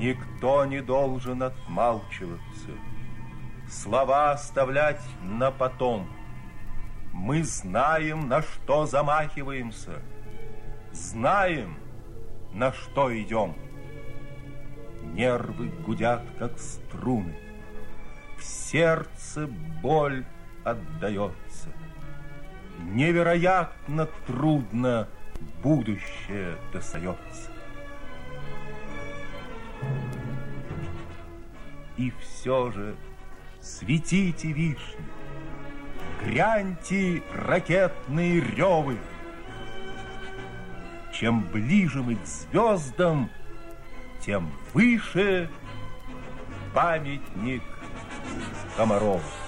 Никто не должен отмалчиваться, слова оставлять на потом. Мы знаем, на что замахиваемся, знаем, на что идем. Нервы гудят, как струны, в сердце боль отдается. Невероятно трудно будущее достается. И все же светите вишни, гряньте ракетные ревы. Чем ближе мы к звездам, тем выше памятник Комарову.